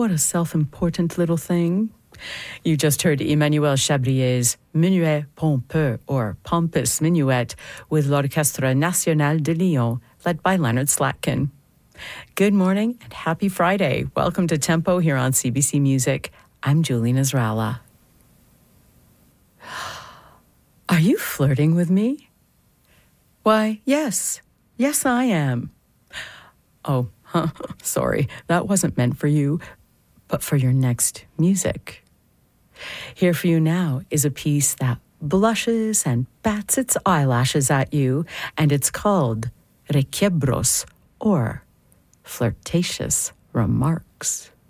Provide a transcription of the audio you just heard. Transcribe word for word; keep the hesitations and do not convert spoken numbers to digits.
what a self-important little thing. You just heard Emmanuel Chabrier's Minuet Pompeux, or Pompous Minuet, with l'Orchestre National de Lyon, led by Leonard Slatkin. Good morning and happy Friday. Welcome to Tempo here on C B C Music. I'm Julie Nasrallah. Are you flirting with me? Why, yes. Yes, I am. Oh, huh, sorry. That wasn't meant for you, but for your next music. Here for you now is a piece that blushes and bats its eyelashes at you, and it's called Requiebros, or Flirtatious Remarks.